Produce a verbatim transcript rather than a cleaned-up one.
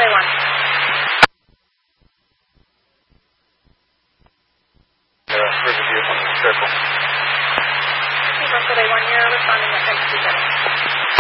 Day one. Uh, Riverview on the circle. Bronco Day one, you're responding at ten two seven.